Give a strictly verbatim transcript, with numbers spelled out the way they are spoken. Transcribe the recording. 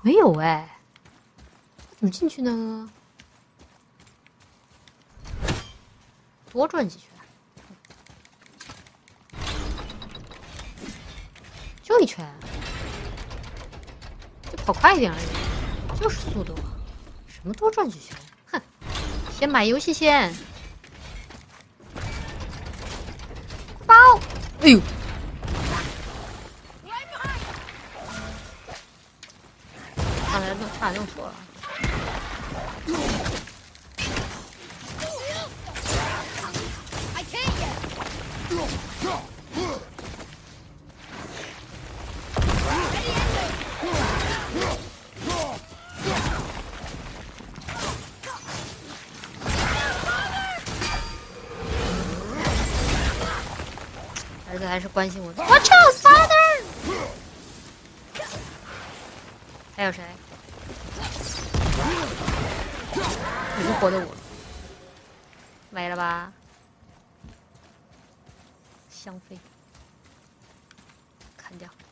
没有哎，怎么进去呢？多转几圈，就一圈，就跑快一点而已，就是速度。什么多转几圈？哼，先买游戏先。包，哎呦！刚才弄差点弄错了。儿子还是关心我的。Watch out, father！ 还有谁？你是活的我，没了吧？香妃，砍掉。